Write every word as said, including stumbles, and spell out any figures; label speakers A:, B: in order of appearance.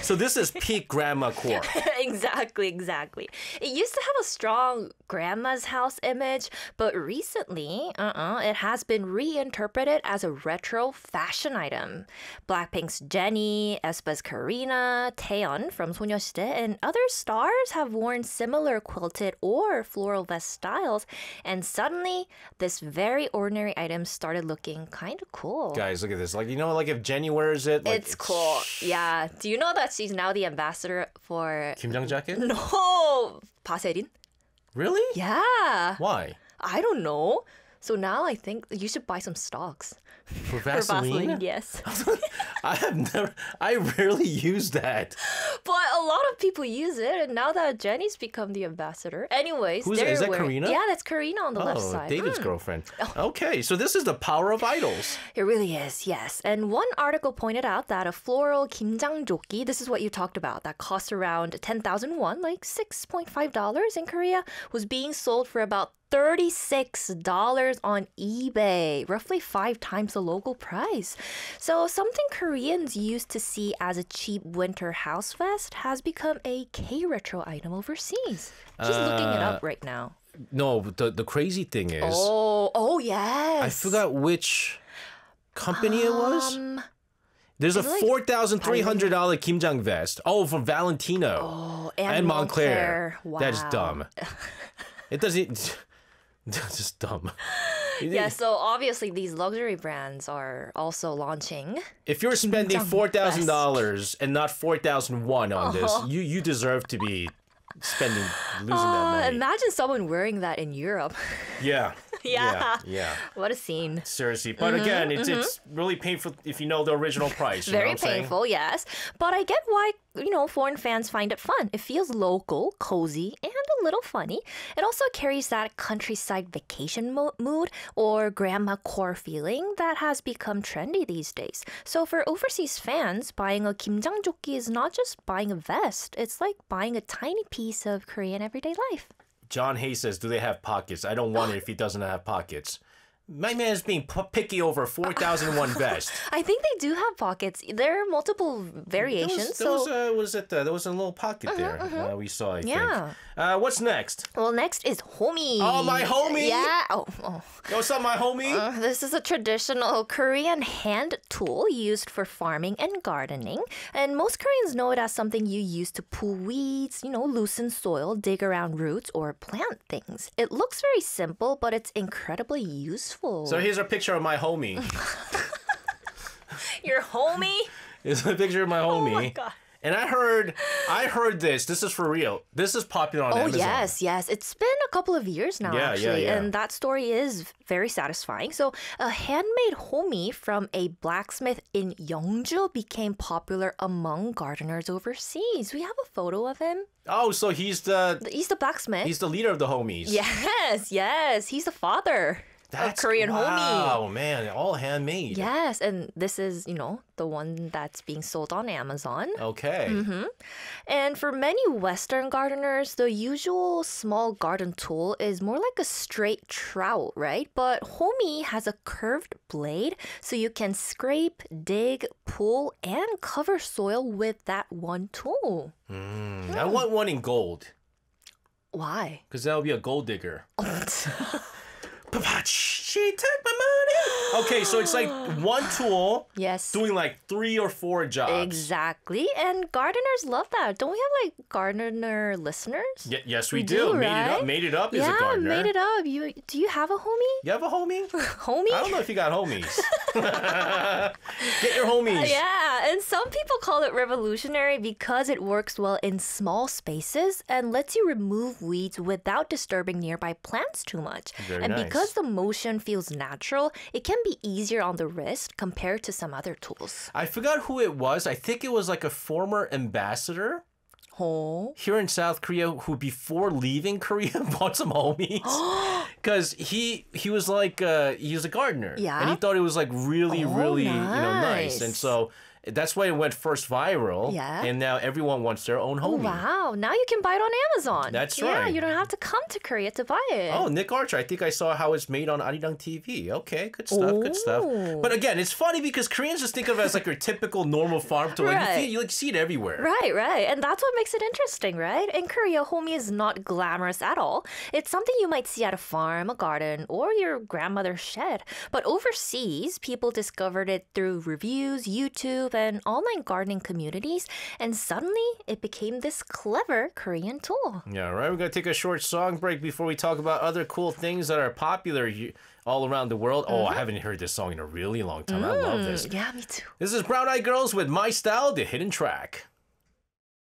A: So this is peak grandma core.
B: Exactly, exactly. It used to have a strong grandma's house image, but recently, uh-uh, it has been reinterpreted as a retro fashion item. Blackpink's Jennie, aespa's Karina, Taeyeon from 소녀시대, and other stars have worn similar quilted or floral vest styles, and suddenly, this very ordinary item started looking kind of cool.
A: Guys, look at this. Like, you know, like if Jennie wears it, like,
B: It's cool. Yeah. Do you know that she's now the ambassador for
A: Kimjang jacket?
B: No, Vaseline?
A: Really?
B: Yeah.
A: Why?
B: I don't know. So now I think you should buy some stocks.
A: For
B: For
A: Vaseline?
B: Vaseline, yes.
A: I have never, I rarely use that.
B: But a lot of people use it, and now that Jennie's become the ambassador. Anyways,
A: Who's that?
B: they're
A: Is that
B: wearing-
A: Karina?
B: Yeah, that's Karina on the left
A: Oh,
B: side.
A: David's
B: Mm.
A: girlfriend. Okay, so this is the power of idols.
B: It really is, yes. And one article pointed out that a floral 김장조끼, this is what you talked about, that costs around ten thousand won, like six point five dollars in Korea, was being sold for about thirty-six dollars on eBay, roughly five times the local price. So something Koreans used to see as a cheap winter house vest has become a K-retro item overseas. She's looking it
A: Uh,
B: up right now.
A: No, the, the crazy thing is,
B: Oh, oh yes.
A: I forgot which company it was.
B: Um,
A: There's a
B: is it like
A: four thousand three hundred dollars Kimjang vest. Oh, from Valentino.
B: Oh,
A: and,
B: and
A: Montclair.
B: Montclair.
A: That's
B: Wow.
A: dumb. It doesn't. That's just dumb.
B: Yeah, so obviously these luxury brands are also launching.
A: If you're spending four thousand dollars and not four thousand one on this, you you deserve to be spending losing
B: Uh,
A: that money.
B: imagine someone wearing that in Europe.
A: Yeah.
B: Yeah.
A: Yeah.
B: What a scene.
A: Seriously. But again, it's it's really painful if you know the original price. You know
B: Very
A: what I'm saying?
B: painful, yes. But I get why, you know, foreign fans find it fun. It feels local, cozy, and a little funny. It also carries that countryside vacation mo- mood or grandma core feeling that has become trendy these days. So for overseas fans, buying a 김장조끼 is not just buying a vest. It's like buying a tiny piece of Korean everyday life.
A: John Hay says, do they have pockets? I don't want it if he doesn't have pockets. My man's being p- picky over four thousand one vest.
B: I think they do have pockets. There are multiple variations.
A: There was,
B: so
A: there was, uh, was it, uh, there was a little pocket there uh, we saw, I
B: Yeah.
A: think. Uh, what's next?
B: Well, next is homie.
A: Oh, my homie?
B: Yeah. Oh, oh.
A: Yo, what's up, my homie?
B: Uh, this is a traditional Korean hand tool used for farming and gardening. And most Koreans know it as something you use to pull weeds, you know, loosen soil, dig around roots, or plant things. It looks very simple, but it's incredibly useful.
A: So here's a picture of my homie.
B: Your homie?
A: Here's a picture of my homie.
B: Oh my God.
A: And I heard, I heard this. This is for real. This is popular on
B: Oh,
A: Amazon.
B: yes, yes. It's been a couple of years now,
A: Yeah, yeah,
B: actually.
A: yeah.
B: And that story is very satisfying. So, a handmade homie from a blacksmith in Yeongju became popular among gardeners overseas. We have a photo of him.
A: Oh, so he's the
B: He's the blacksmith.
A: he's the leader of the homies.
B: Yes, yes. He's the father
A: That's
B: of Korean homie.
A: Wow, man, all handmade.
B: Yes, and this is, you know, the one that's being sold on Amazon.
A: Okay.
B: Mm-hmm. And for many Western gardeners, the usual small garden tool is more like a straight trowel, right? But homie has a curved blade, so you can scrape, dig, pull, and cover soil with that one tool.
A: Mm, I want one in gold
B: Why?
A: because that would be a gold digger. She took my money. Okay, so it's like one tool
B: Yes.
A: doing like three or four jobs.
B: Exactly. And gardeners love that. Don't we have like gardener listeners?
A: Y- yes, we,
B: We
A: do.
B: do,
A: Made it
B: right?
A: up. Made it up as
B: yeah,
A: a gardener.
B: made it up. You do you have a homie?
A: You have a homie?
B: Homie?
A: I don't know if you got homies. Get your homies.
B: Yeah, and some people call it revolutionary because it works well in small spaces and lets you remove weeds without disturbing nearby plants too much.
A: Very
B: and
A: nice.
B: because the motion feels natural, it can be easier on the wrist compared to some other tools.
A: I forgot who it was. I think it was like a former ambassador
B: Oh.
A: here in South Korea who before leaving Korea bought some homies. Because he he was like, uh, he was a gardener.
B: Yeah?
A: And he thought it was like really,
B: Oh,
A: really, you know, nice.
B: nice.
A: And so That's why it went first viral.
B: Yeah.
A: And now everyone wants their own homie.
B: Wow, now you can buy it on Amazon.
A: That's
B: Yeah,
A: right.
B: you don't have to come to Korea to buy it.
A: Oh, Nick Archer. I think I saw how it's made on Arirang T V. Okay, good stuff, good stuff.
B: Oh.
A: But again, it's funny because Koreans just think of it as like your typical normal farm tool. Like,
B: Right.
A: you, see, you like see it everywhere.
B: Right, right. And that's what makes it interesting, right? In Korea, homie is not glamorous at all. It's something you might see at a farm, a garden, or your grandmother's shed. But overseas, people discovered it through reviews, YouTube, and online gardening communities. And suddenly, it became this clever Korean tool.
A: Yeah, all right. We're going to take a short song break before we talk about other cool things that are popular he- all around the world. Oh, I haven't heard this song in a really long time. I love this.
B: Yeah, me too.
A: This is Brown Eyed Girls with My Style, the hidden track.